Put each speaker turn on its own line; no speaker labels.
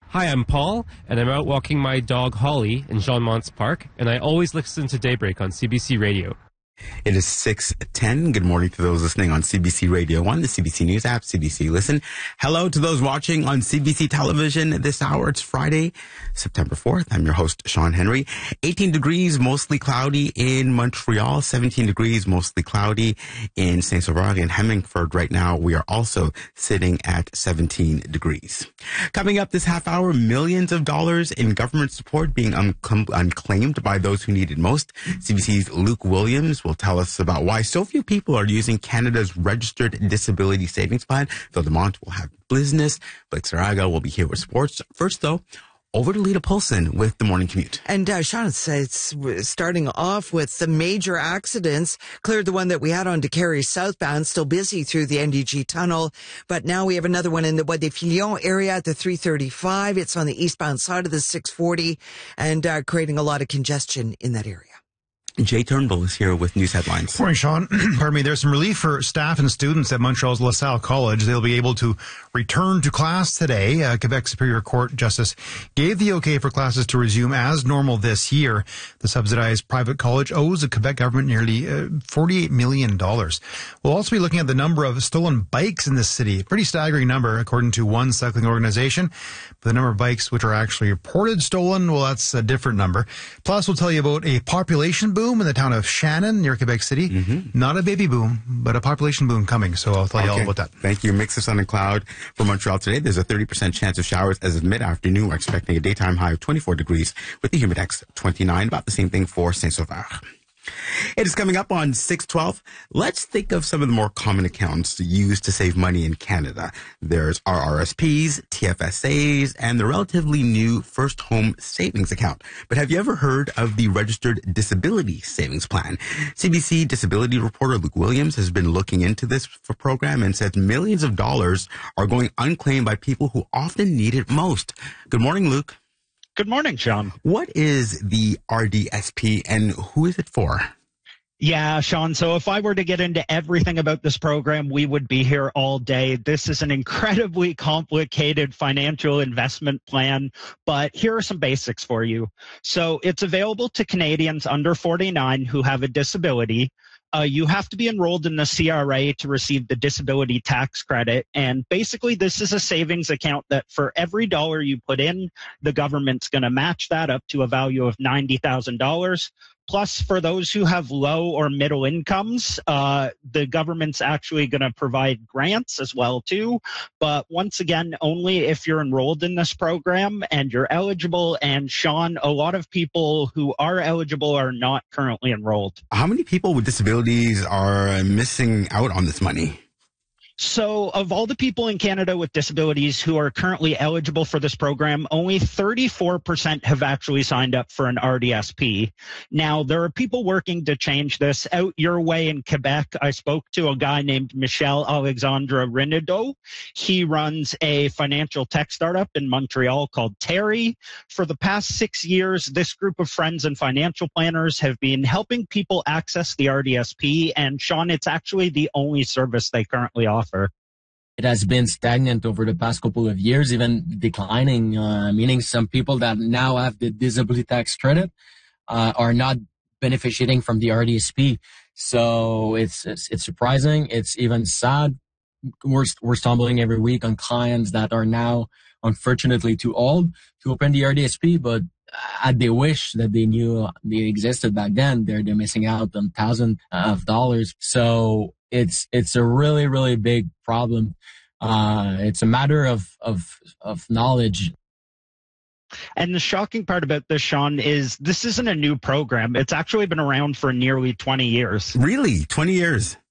Hi, I'm Paul, and I'm out walking my dog Holly in Jean Mont's Park, and I always listen to Daybreak on CBC Radio.
It is 6:10. Good morning to those listening on CBC Radio 1, the CBC News app, CBC Listen. Hello to those watching on CBC Television this hour. It's Friday, September 4th. I'm your host, Sean Henry. 18 degrees, mostly cloudy in Montreal. 17 degrees, mostly cloudy in Saint-Sauveur and Hemingford. Right now, we are also sitting at 17 degrees. Coming up this half hour, millions of dollars in government support being unclaimed by those who need it most. CBC's Luke Williams will tell us about why so few people are using Canada's registered disability savings plan. Phil Demont will have business. Blake Saraga will be here with sports. First, though, over to Lita Polson with the morning commute.
And Sean, it's starting off with the major accidents. Cleared the one that we had on Décarie southbound, still busy through the NDG tunnel. But now we have another one in the Bois des Filions area at the 335. It's on the eastbound side of the 640 and creating a lot of congestion in that area.
Jay Turnbull is here with news headlines.
Morning, Sean. Pardon me. There's some relief for staff and students at Montreal's LaSalle College. They'll be able to return to class today. Quebec Superior Court Justice gave the okay for classes to resume as normal this year. The subsidized private college owes the Quebec government nearly $48 million. We'll also be looking at the number of stolen bikes in this city. Pretty staggering number, according to one cycling organization. But the number of bikes which are actually reported stolen, well, that's a different number. Plus, we'll tell you about a population boom in the town of Shannon near Quebec City. Not a baby boom, but a population boom coming. So I'll tell you all about that.
Thank you. Mix of sun and cloud for Montreal today. There's a 30% chance of showers as of mid-afternoon. We're expecting a daytime high of 24 degrees with the humidex 29. About the same thing for Saint-Sauveur. It is coming up on 6:12. Let's think of some of the more common accounts used to save money in Canada. There's RRSPs, TFSAs, and the relatively new First Home Savings Account. But have you ever heard of the Registered Disability Savings Plan? CBC disability reporter Luke Williams has been looking into this program and says millions of dollars are going unclaimed by people who often need it most. Good morning, Luke.
Good morning, Sean.
What is the RDSP and who is it for?
Yeah, Sean. So if I were to get into everything about this program, we would be here all day. This is an incredibly complicated financial investment plan, but here are some basics for you. So it's available to Canadians under 49 who have a disability. You have to be enrolled in the CRA to receive the disability tax credit. And basically, this is a savings account that for every dollar you put in, the government's going to match that up to a value of $90,000. Plus, for those who have low or middle incomes, the government's actually going to provide grants as well, too. But once again, only if you're enrolled in this program and you're eligible. And Sean, a lot of people who are eligible are not currently enrolled.
How many people with disabilities are missing out on this money?
So of all the people in Canada with disabilities who are currently eligible for this program, only 34% have actually signed up for an RDSP. Now, there are people working to change this. Out your way in Quebec, I spoke to a guy named Michel Alexandre Renaudot. He runs a financial tech startup in Montreal called Terry. For the past 6 years, this group of friends and financial planners have been helping people access the RDSP. And Sean, it's actually the only service they currently offer.
It has been stagnant over the past couple of years, even declining, meaning some people that now have the disability tax credit are not benefiting from the RDSP. So it's surprising. It's even sad. We're stumbling every week on clients that are now unfortunately too old to open the RDSP, but they wish that they knew they existed back then. They're missing out on thousands of dollars. So it's a really, really big problem. It's a matter of knowledge.
And the shocking part about this, Sean, is this isn't a new program. It's actually been around for nearly 20 years.
Really? 20 years?